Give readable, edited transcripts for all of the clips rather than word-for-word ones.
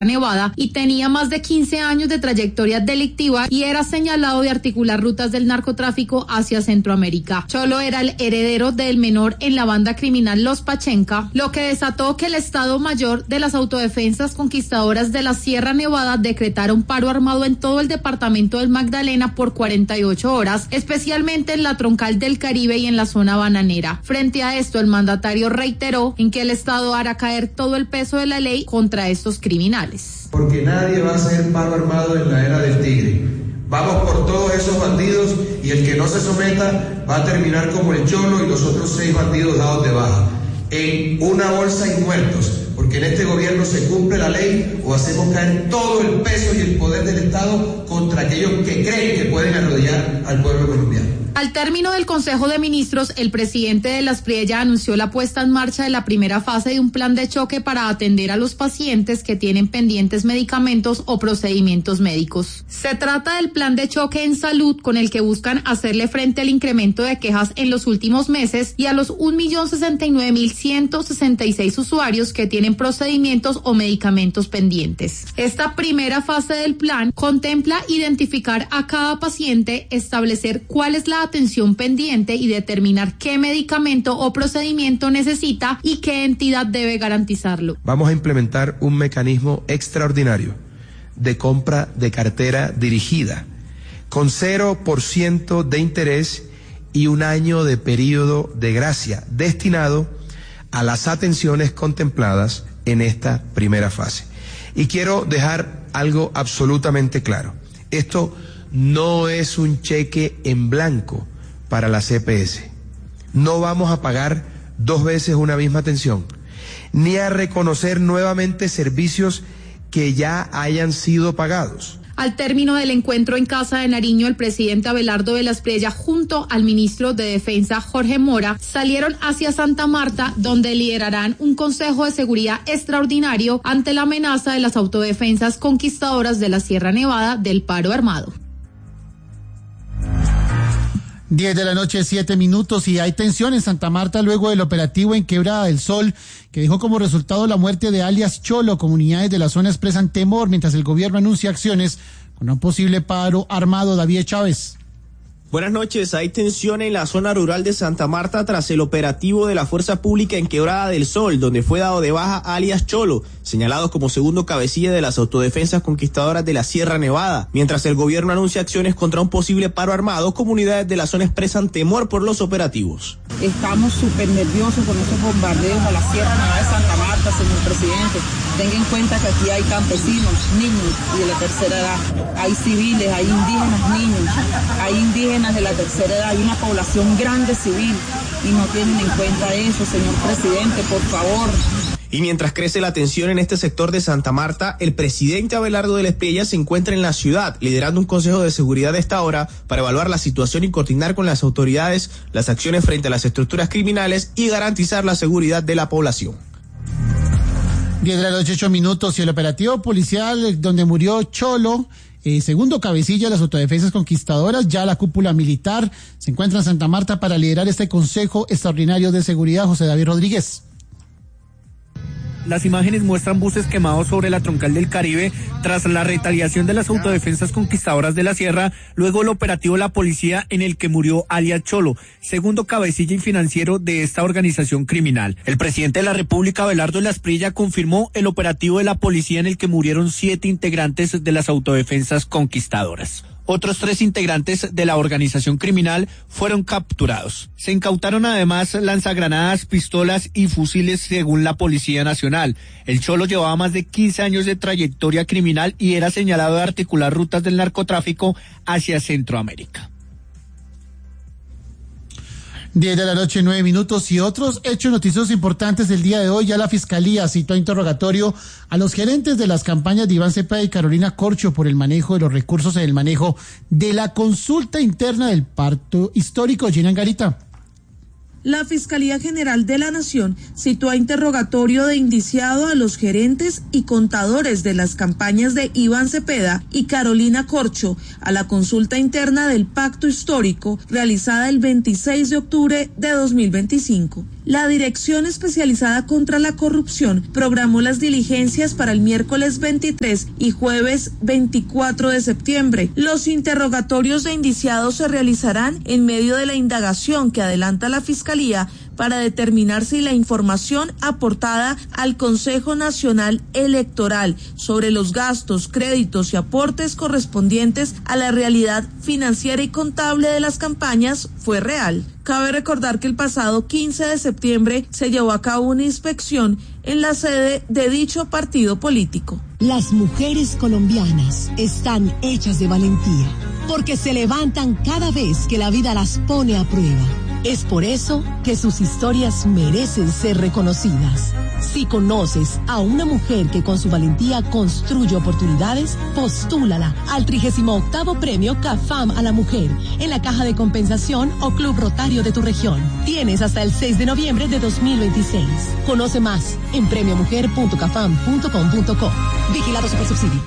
Nevada y tenía más de 15 años de trayectoria delictiva y era señalado de articular rutas del narcotráfico hacia Centroamérica. Cholo era el heredero del menor en la banda criminal Los Pachenca, lo que desató que el Estado Mayor de las Autodefensas Conquistadoras de la Sierra Nevada decretara un paro armado en todo el departamento del Magdalena por 48 horas, especialmente en la Troncal del Caribe y en la zona bananera. Frente a esto, el mandatario reiteró en que el Estado hará caer todo el peso de la ley contra estos criminales. Porque nadie va a hacer paro armado en la era del tigre. Vamos por todos esos bandidos y el que no se someta va a terminar como el Cholo y los otros 6 bandidos dados de baja. En una bolsa y muertos, porque en este gobierno se cumple la ley o hacemos caer todo el peso y el poder del Estado contra aquellos que creen que pueden arrodillar al pueblo colombiano. Al término del Consejo de Ministros, el presidente de la Asprilla anunció la puesta en marcha de la primera fase de un plan de choque para atender a los pacientes que tienen pendientes medicamentos o procedimientos médicos. Se trata del plan de choque en salud con el que buscan hacerle frente al incremento de quejas en los últimos meses y a los 1.069.166 usuarios que tienen procedimientos o medicamentos pendientes. Esta primera fase del plan contempla identificar a cada paciente, establecer cuál es la atención pendiente y determinar qué medicamento o procedimiento necesita y qué entidad debe garantizarlo. Vamos a implementar un mecanismo extraordinario de compra de cartera dirigida, con 0% de interés y un año de periodo de gracia destinado a las atenciones contempladas en esta primera fase. Y quiero dejar algo absolutamente claro. Esto no es un cheque en blanco para la CPS. No vamos a pagar 2 veces una misma atención, ni a reconocer nuevamente servicios que ya hayan sido pagados. Al término del encuentro en Casa de Nariño, el presidente Abelardo de la Espriella junto al ministro de Defensa Jorge Mora salieron hacia Santa Marta, donde liderarán un consejo de seguridad extraordinario ante la amenaza de las autodefensas conquistadoras de la Sierra Nevada del paro armado. 10 de la noche, 7 minutos, y hay tensión en Santa Marta luego del operativo en Quebrada del Sol, que dejó como resultado la muerte de alias Cholo. Comunidades de la zona expresan temor mientras el gobierno anuncia acciones con un posible paro armado. David Chávez. Buenas noches. Hay tensión en la zona rural de Santa Marta tras el operativo de la Fuerza Pública en Quebrada del Sol, donde fue dado de baja alias Cholo, señalado como segundo cabecilla de las autodefensas conquistadoras de la Sierra Nevada. Mientras el gobierno anuncia acciones contra un posible paro armado, comunidades de la zona expresan temor por los operativos. Estamos súper nerviosos con estos bombardeos a la Sierra Nevada de Santa Marta, señor presidente. Tenga en cuenta que aquí hay campesinos, niños y de la tercera edad. Hay civiles, hay indígenas niños, hay indígenas de la tercera edad, hay una población grande civil y no tienen en cuenta eso, señor presidente, por favor. Y mientras crece la tensión en este sector de Santa Marta, el presidente Abelardo de la Espriella se encuentra en la ciudad, liderando un consejo de seguridad a esta hora para evaluar la situación y coordinar con las autoridades las acciones frente a las estructuras criminales y garantizar la seguridad de la población. 10 de la noche, 8 minutos, y el operativo policial donde murió Cholo, segundo cabecilla de las autodefensas conquistadoras, ya la cúpula militar se encuentra en Santa Marta para liderar este Consejo Extraordinario de Seguridad. José David Rodríguez. Las imágenes muestran buses quemados sobre la Troncal del Caribe tras la retaliación de las autodefensas conquistadoras de la Sierra, luego el operativo de la policía en el que murió alias Cholo, segundo cabecilla y financiero de esta organización criminal. El presidente de la República, Abelardo de la Espriella, confirmó el operativo de la policía en el que murieron 7 integrantes de las autodefensas conquistadoras. Otros 3 integrantes de la organización criminal fueron capturados. Se incautaron además lanzagranadas, pistolas y fusiles según la Policía Nacional. El Cholo llevaba más de 15 años de trayectoria criminal y era señalado de articular rutas del narcotráfico hacia Centroamérica. 10 de la noche, 9 minutos, y otros hechos noticiosos importantes del día de hoy. Ya la Fiscalía citó a interrogatorio a los gerentes de las campañas de Iván Cepeda y Carolina Corcho por el manejo de los recursos en el manejo de la consulta interna del pacto histórico. Gina Angarita. La Fiscalía General de la Nación citó a interrogatorio de indiciado a los gerentes y contadores de las campañas de Iván Cepeda y Carolina Corcho a la consulta interna del pacto histórico realizada el 26 de octubre de 2025. La Dirección Especializada contra la Corrupción programó las diligencias para el miércoles 23 y jueves 24 de septiembre. Los interrogatorios de indiciados se realizarán en medio de la indagación que adelanta la Fiscalía para determinar si la información aportada al Consejo Nacional Electoral sobre los gastos, créditos y aportes correspondientes a la realidad financiera y contable de las campañas fue real. Cabe recordar que el pasado 15 de septiembre se llevó a cabo una inspección en la sede de dicho partido político. Las mujeres colombianas están hechas de valentía, porque se levantan cada vez que la vida las pone a prueba. Es por eso que sus historias merecen ser reconocidas. Si conoces a una mujer que con su valentía construye oportunidades, postúlala al 38º Premio CAFAM a la Mujer en la Caja de Compensación o Club Rotario de tu región. Tienes hasta el 6 de noviembre de 2026. Conoce más en premiomujer.cafam.com.co. Vigilado Supersubsidio.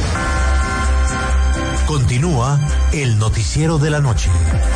Continúa el noticiero de la noche.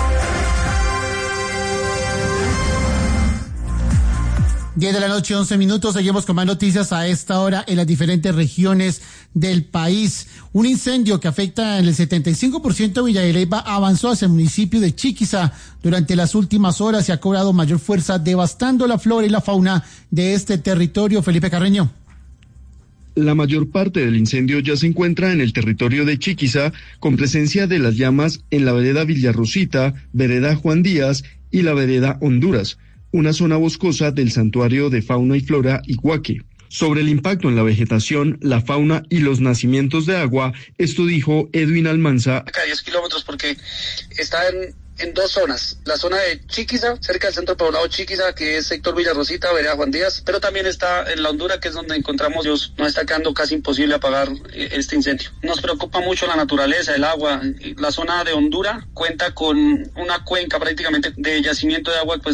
10 de la noche, 11 minutos. Seguimos con más noticias a esta hora en las diferentes regiones del país. Un incendio que afecta en el 75% de Villa de Leyva avanzó hacia el municipio de Chiquiza durante las últimas horas y ha cobrado mayor fuerza, devastando la flora y la fauna de este territorio. Felipe Carreño. La mayor parte del incendio ya se encuentra en el territorio de Chiquiza, con presencia de las llamas en la vereda Villarrosita, vereda Juan Díaz y la vereda Honduras, una zona boscosa del santuario de fauna y flora Iguaque. Sobre el impacto en la vegetación, la fauna y los nacimientos de agua, esto dijo Edwin Almanza. Acá 10 kilómetros porque está en dos zonas, la zona de Chiquiza, cerca del centro poblado Chiquiza, que es sector Villarrosita, vereda Juan Díaz, pero también está en la Honduras, que es donde encontramos, nos está quedando casi imposible apagar este incendio. Nos preocupa mucho la naturaleza, el agua. La zona de Honduras cuenta con una cuenca prácticamente de yacimiento de agua, pues.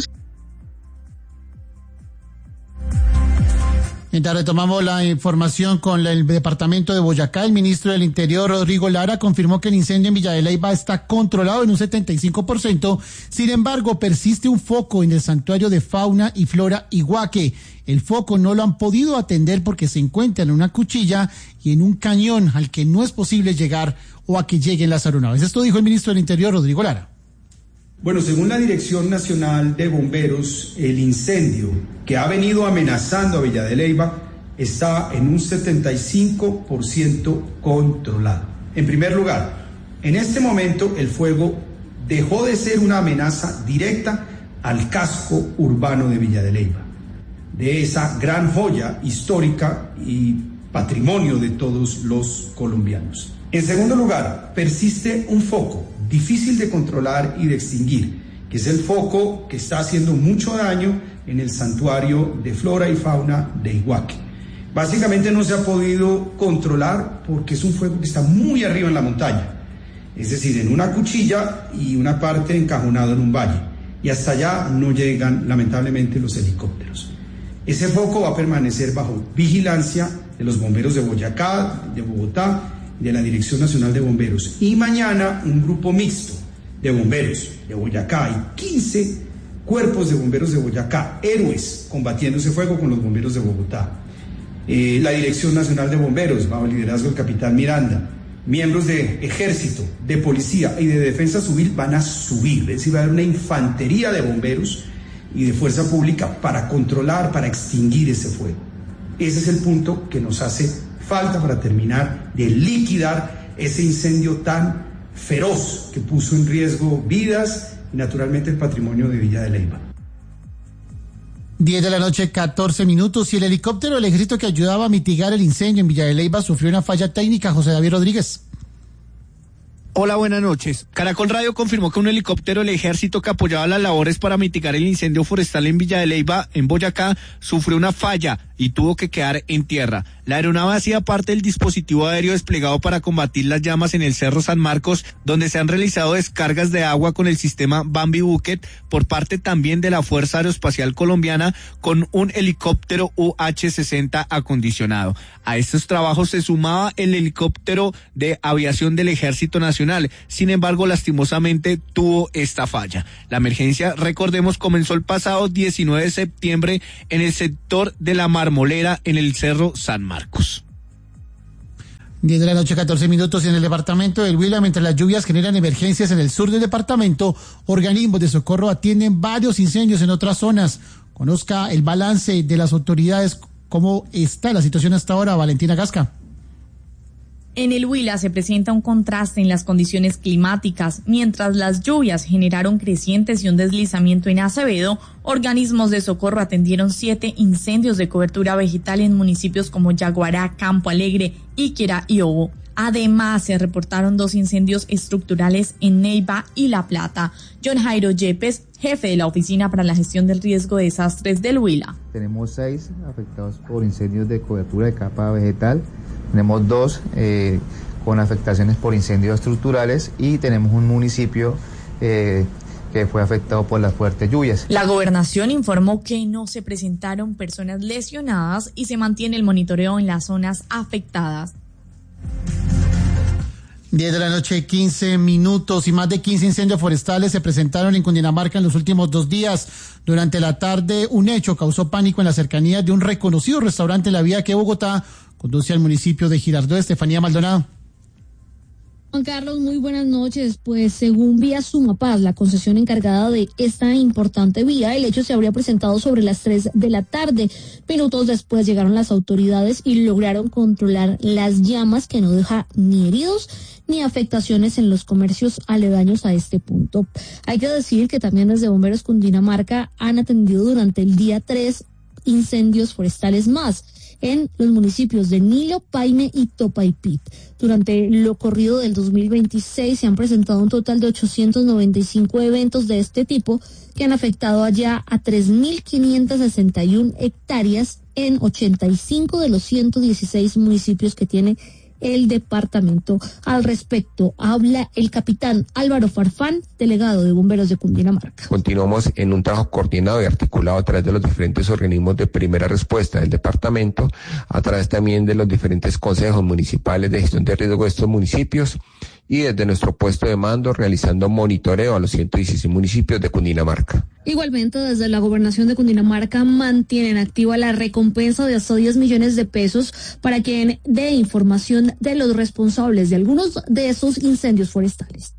Mientras retomamos la información con el departamento de Boyacá, el ministro del Interior, Rodrigo Lara, confirmó que el incendio en Villa de Leyva está controlado en un 75%. Sin embargo, persiste un foco en el santuario de fauna y flora Iguaque. El foco no lo han podido atender porque se encuentra en una cuchilla y en un cañón al que no es posible llegar o a que lleguen las aeronaves. Esto dijo el ministro del Interior, Rodrigo Lara. Bueno, según la Dirección Nacional de Bomberos, el incendio que ha venido amenazando a Villa de Leyva está en un 75% controlado. En primer lugar, en este momento el fuego dejó de ser una amenaza directa al casco urbano de Villa de Leyva, de esa gran joya histórica y patrimonio de todos los colombianos. En segundo lugar, persiste un foco difícil de controlar y de extinguir, que es el foco que está haciendo mucho daño en el santuario de flora y fauna de Iguaque. Básicamente no se ha podido controlar porque es un fuego que está muy arriba en la montaña, es decir, en una cuchilla y una parte encajonado en un valle, y hasta allá no llegan lamentablemente los helicópteros. Ese foco va a permanecer bajo vigilancia de los bomberos de Boyacá, de Bogotá, de la Dirección Nacional de Bomberos, y mañana un grupo mixto de bomberos de Boyacá y 15 cuerpos de bomberos de Boyacá, héroes, combatiendo ese fuego con los bomberos de Bogotá. La Dirección Nacional de Bomberos, bajo el liderazgo del capitán Miranda, miembros de Ejército, de Policía y de Defensa Civil van a subir, es decir, va a haber una infantería de bomberos y de fuerza pública para controlar, para extinguir ese fuego. Ese es el punto que nos hace falta para terminar de liquidar ese incendio tan feroz que puso en riesgo vidas y naturalmente el patrimonio de Villa de Leyva. 10 de la noche, 14 minutos, y el helicóptero del ejército que ayudaba a mitigar el incendio en Villa de Leyva sufrió una falla técnica. José David Rodríguez. Hola, buenas noches. Caracol Radio confirmó que un helicóptero del ejército que apoyaba las labores para mitigar el incendio forestal en Villa de Leyva, en Boyacá, sufrió una falla y tuvo que quedar en tierra. La aeronave hacía parte del dispositivo aéreo desplegado para combatir las llamas en el Cerro San Marcos, donde se han realizado descargas de agua con el sistema Bambi Bucket por parte también de la Fuerza Aeroespacial Colombiana con un helicóptero UH-60 acondicionado. A estos trabajos se sumaba el helicóptero de aviación del Ejército Nacional. Sin embargo, lastimosamente tuvo esta falla. La emergencia, recordemos, comenzó el pasado 19 de septiembre en el sector de La Marmolera en el Cerro San Marcos. 10 de la noche, 14 minutos, en el departamento del Huila. Mientras las lluvias generan emergencias en el sur del departamento, organismos de socorro atienden varios incendios en otras zonas. Conozca el balance de las autoridades. ¿Cómo está la situación hasta ahora, Valentina Gasca? En el Huila se presenta un contraste en las condiciones climáticas. Mientras las lluvias generaron crecientes y un deslizamiento en Acevedo, organismos de socorro atendieron 7 incendios de cobertura vegetal en municipios como Yaguará, Campo Alegre, Iquira y Obo. Además, se reportaron 2 incendios estructurales en Neiva y La Plata. John Jairo Yepes, jefe de la Oficina para la Gestión del Riesgo de Desastres del Huila. Tenemos 6 afectados por incendios de cobertura de capa vegetal. Tenemos 2 con afectaciones por incendios estructurales y tenemos un municipio que fue afectado por las fuertes lluvias. La gobernación informó que no se presentaron personas lesionadas y se mantiene el monitoreo en las zonas afectadas. 10 de la noche, 15 minutos, y más de 15 incendios forestales se presentaron en Cundinamarca en los últimos 2 días. Durante la tarde, un hecho causó pánico en la cercanía de un reconocido restaurante en la vía que Bogotá conduce al municipio de Girardot. Estefanía Maldonado. Juan Carlos, muy buenas noches. Pues según Vía Sumapaz, la concesión encargada de esta importante vía, el hecho se habría presentado sobre las 3 de la tarde. Minutos después llegaron las autoridades y lograron controlar las llamas, que no deja ni heridos ni afectaciones en los comercios aledaños a este punto. Hay que decir que también desde Bomberos Cundinamarca han atendido durante el día 3 incendios forestales más en los municipios de Nilo, Paine y Topaipit. Durante lo corrido del 2026 se han presentado un total de 895 eventos de este tipo que han afectado allá a 3.561 hectáreas en 85 de los 116 municipios que tiene el departamento. Al respecto habla el capitán Álvaro Farfán, delegado de Bomberos de Cundinamarca. Continuamos en un trabajo coordinado y articulado a través de los diferentes organismos de primera respuesta del departamento, a través también de los diferentes consejos municipales de gestión de riesgo de estos municipios y desde nuestro puesto de mando realizando monitoreo a los 116 municipios de Cundinamarca. Igualmente, desde la Gobernación de Cundinamarca mantienen activa la recompensa de hasta 10 millones de pesos para quien dé información de los responsables de algunos de esos incendios forestales.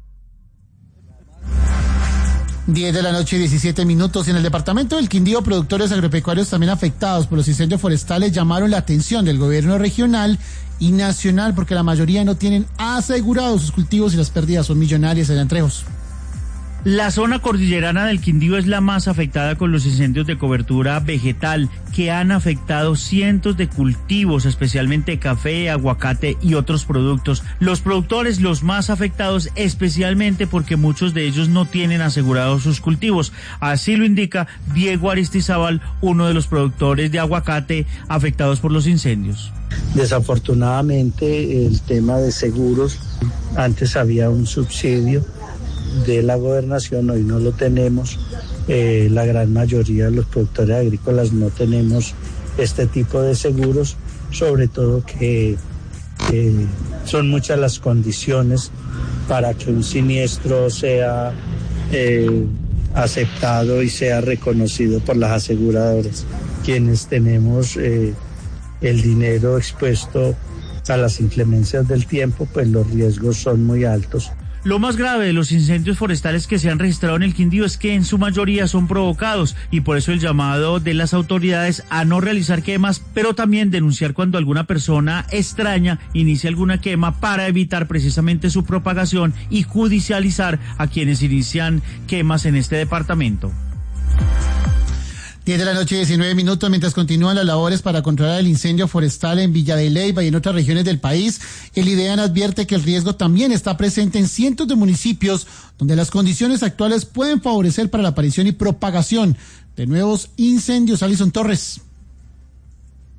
10 de la noche, 17 minutos. En el departamento del Quindío, productores agropecuarios también afectados por los incendios forestales llamaron la atención del gobierno regional y nacional porque la mayoría no tienen asegurados sus cultivos y las pérdidas son millonarias en Entrejos. La zona cordillerana del Quindío es la más afectada con los incendios de cobertura vegetal que han afectado cientos de cultivos, especialmente café, aguacate y otros productos. Los productores los más afectados, especialmente porque muchos de ellos no tienen asegurados sus cultivos. Así lo indica Diego Aristizábal, uno de los productores de aguacate afectados por los incendios. Desafortunadamente el tema de seguros, antes había un subsidio de la gobernación, hoy no lo tenemos. La gran mayoría de los productores agrícolas no tenemos este tipo de seguros, sobre todo que son muchas las condiciones para que un siniestro sea aceptado y sea reconocido por las aseguradoras. Quienes tenemos el dinero expuesto a las inclemencias del tiempo, pues los riesgos son muy altos. Lo más grave de los incendios forestales que se han registrado en el Quindío es que en su mayoría son provocados y por eso el llamado de las autoridades a no realizar quemas, pero también denunciar cuando alguna persona extraña inicia alguna quema para evitar precisamente su propagación y judicializar a quienes inician quemas en este departamento. 10 de la noche, 19 minutos, mientras continúan las labores para controlar el incendio forestal en Villa de Leyva y en otras regiones del país, el IDEAN advierte que el riesgo también está presente en cientos de municipios donde las condiciones actuales pueden favorecer para la aparición y propagación de nuevos incendios. Alison Torres.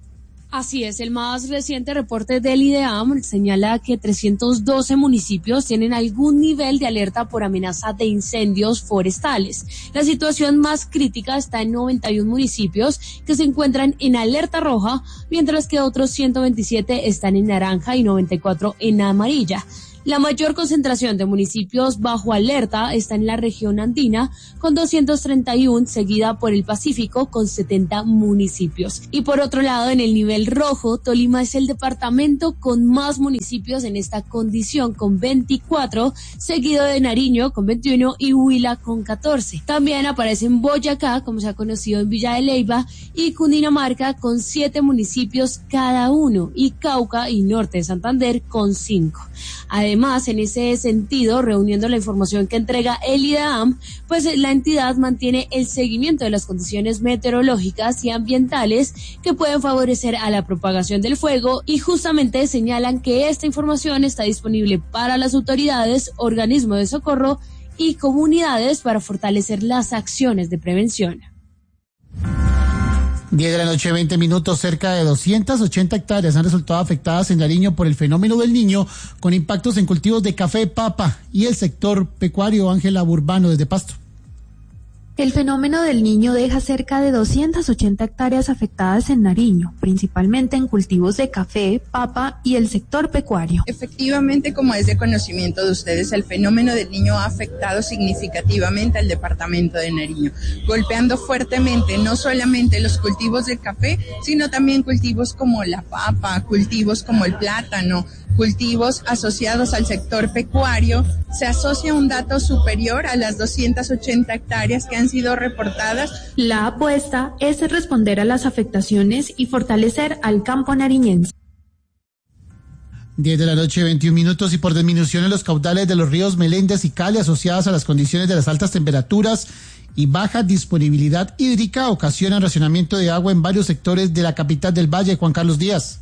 Así es, el más reciente reporte del IDEAM señala que 312 municipios tienen algún nivel de alerta por amenaza de incendios forestales. La situación más crítica está en 91 municipios que se encuentran en alerta roja, mientras que otros 127 están en naranja y 94 en amarilla. La mayor concentración de municipios bajo alerta está en la región andina, con 231, seguida por el Pacífico, con 70 municipios. Y por otro lado, en el nivel rojo, Tolima es el departamento con más municipios en esta condición, con 24, seguido de Nariño, con 21, y Huila, con 14. También aparecen Boyacá, como se ha conocido en Villa de Leyva, y Cundinamarca, con 7 municipios cada uno, y Cauca y Norte de Santander, con 5. Además, en ese sentido, reuniendo la información que entrega el IDEAM, pues la entidad mantiene el seguimiento de las condiciones meteorológicas y ambientales que pueden favorecer a la propagación del fuego, y justamente señalan que esta información está disponible para las autoridades, organismos de socorro y comunidades para fortalecer las acciones de prevención. 10 de la noche, 20 minutos, cerca de 280 hectáreas han resultado afectadas en Nariño por el fenómeno del Niño, con impactos en cultivos de café, papa y el sector pecuario. Ángela Burbano, desde Pasto. El fenómeno del Niño deja cerca de 280 hectáreas afectadas en Nariño, principalmente en cultivos de café, papa y el sector pecuario. Efectivamente, como es de conocimiento de ustedes, el fenómeno del Niño ha afectado significativamente al departamento de Nariño, golpeando fuertemente no solamente los cultivos de café, sino también cultivos como la papa, cultivos como el plátano, cultivos asociados al sector pecuario. Se asocia un dato superior a las 280 hectáreas que han sido reportadas. La apuesta es responder a las afectaciones y fortalecer al campo nariñense. 10 de la noche, 21 minutos, y por disminución en los caudales de los ríos Meléndez y Cali asociadas a las condiciones de las altas temperaturas y baja disponibilidad hídrica ocasionan racionamiento de agua en varios sectores de la capital del Valle. Juan Carlos Díaz.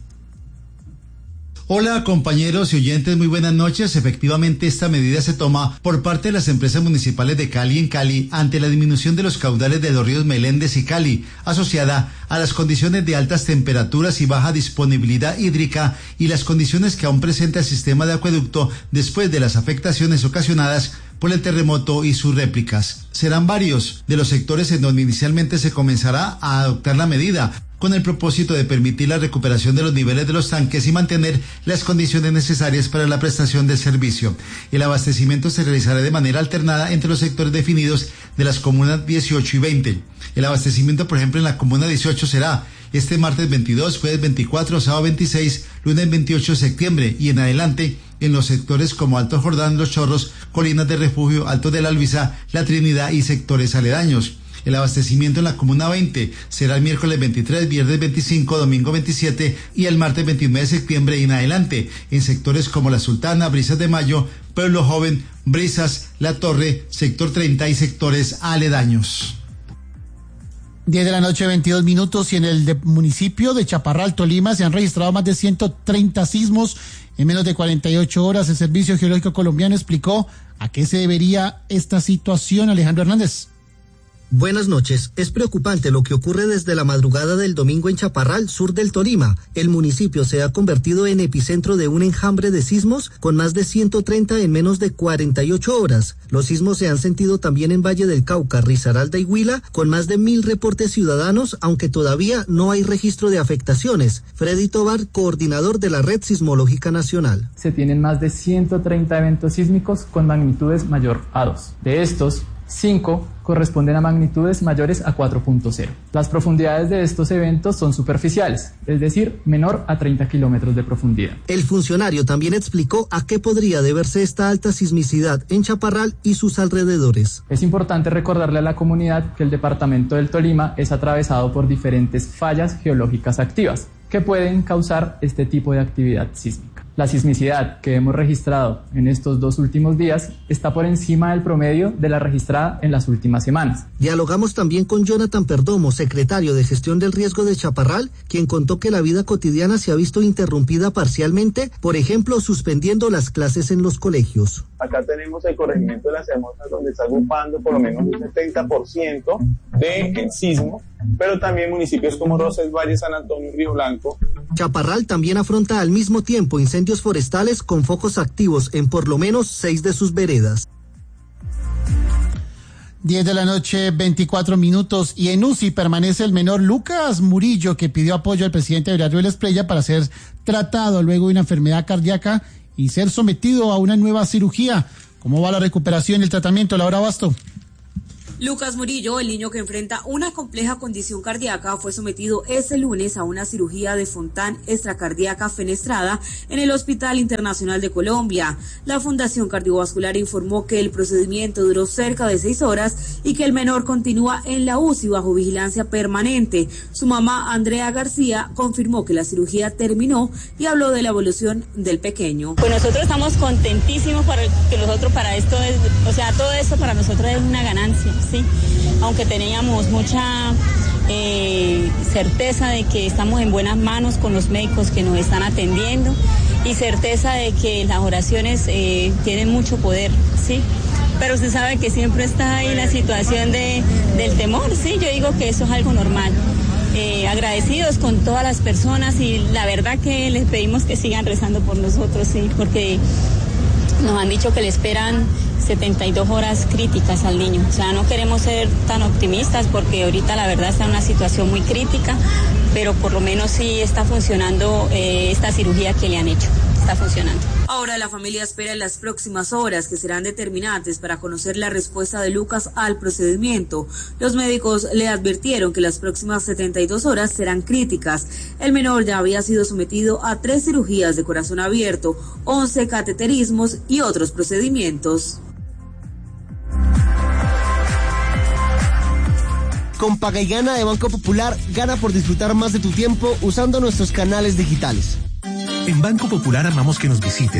Hola compañeros y oyentes, muy buenas noches. Efectivamente, esta medida se toma por parte de las empresas municipales de Cali en Cali ante la disminución de los caudales de los ríos Meléndez y Cali, asociada a las condiciones de altas temperaturas y baja disponibilidad hídrica y las condiciones que aún presenta el sistema de acueducto después de las afectaciones ocasionadas por el terremoto y sus réplicas. Serán varios de los sectores en donde inicialmente se comenzará a adoptar la medida, con el propósito de permitir la recuperación de los niveles de los tanques y mantener las condiciones necesarias para la prestación del servicio. El abastecimiento se realizará de manera alternada entre los sectores definidos de las comunas 18 y 20. El abastecimiento, por ejemplo, en la comuna 18 será este martes 22, jueves 24, sábado 26, lunes 28 de septiembre y en adelante en los sectores como Alto Jordán, Los Chorros, Colinas de Refugio, Alto de la Luisa, La Trinidad y sectores aledaños. El abastecimiento en la comuna 20 será el miércoles 23, viernes 25, domingo 27 y el martes 29 de septiembre y en adelante en sectores como La Sultana, Brisas de Mayo, Pueblo Joven, Brisas, La Torre, sector 30 y sectores aledaños. 10 de la noche, 22 minutos, y en el municipio de Chaparral, Tolima, se han registrado más de 130 sismos en menos de 48 horas. El Servicio Geológico Colombiano explicó a qué se debería esta situación. Alejandro Hernández. Buenas noches. Es preocupante lo que ocurre desde la madrugada del domingo en Chaparral, sur del Tolima. El municipio se ha convertido en epicentro de un enjambre de sismos con más de 130 en menos de 48 horas. Los sismos se han sentido también en Valle del Cauca, Risaralda y Huila, con más de 1.000 reportes ciudadanos, aunque todavía no hay registro de afectaciones. Freddy Tobar, coordinador de la Red Sismológica Nacional. Se tienen más de 130 eventos sísmicos con magnitudes mayor a 2. De estos, 5 corresponden a magnitudes mayores a 4.0. Las profundidades de estos eventos son superficiales, es decir, menor a 30 kilómetros de profundidad. El funcionario también explicó a qué podría deberse esta alta sismicidad en Chaparral y sus alrededores. Es importante recordarle a la comunidad que el departamento del Tolima es atravesado por diferentes fallas geológicas activas que pueden causar este tipo de actividad sísmica. La sismicidad que hemos registrado en estos 2 últimos días está por encima del promedio de la registrada en las últimas semanas. Dialogamos también con Jonathan Perdomo, secretario de Gestión del Riesgo de Chaparral, quien contó que la vida cotidiana se ha visto interrumpida parcialmente, por ejemplo, suspendiendo las clases en los colegios. Acá tenemos el corregimiento de las Hermosas, donde está ocupando por lo menos un 70% del sismo, pero también municipios como Rosas, Valle, San Antonio y Río Blanco Chaparral también afronta al mismo tiempo incendios forestales con focos activos en por lo menos 6 de sus veredas. 10 de la noche, 24 minutos, y en UCI permanece el menor Lucas Murillo, que pidió apoyo al presidente Aurelio Esprella para ser tratado luego de una enfermedad cardíaca y ser sometido a una nueva cirugía. ¿Cómo va la recuperación y el tratamiento, Laura Basto? Lucas Murillo, el niño que enfrenta una compleja condición cardíaca, fue sometido este lunes a una cirugía de Fontán extracardíaca fenestrada en el Hospital Internacional de Colombia. La Fundación Cardiovascular informó que el procedimiento duró cerca de 6 horas y que el menor continúa en la UCI bajo vigilancia permanente. Su mamá, Andrea García, confirmó que la cirugía terminó y habló de la evolución del pequeño. Pues nosotros estamos contentísimos para esto, todo esto para nosotros es una ganancia. Sí, aunque teníamos mucha certeza de que estamos en buenas manos con los médicos que nos están atendiendo y certeza de que las oraciones tienen mucho poder, sí. Pero usted sabe que siempre está ahí la situación del temor, sí, yo digo que eso es algo normal. Agradecidos con todas las personas y la verdad que les pedimos que sigan rezando por nosotros, sí, porque nos han dicho que le esperan 72 horas críticas al niño. O sea, no queremos ser tan optimistas porque ahorita la verdad está en una situación muy crítica, pero por lo menos sí está funcionando esta cirugía que le han hecho. Está funcionando. Ahora la familia espera en las próximas horas, que serán determinantes para conocer la respuesta de Lucas al procedimiento. Los médicos le advirtieron que las próximas 72 horas serán críticas. El menor ya había sido sometido a 3 cirugías de corazón abierto, 11 cateterismos y otros procedimientos. Con Paga y Gana de Banco Popular, gana por disfrutar más de tu tiempo usando nuestros canales digitales. En Banco Popular amamos que nos visites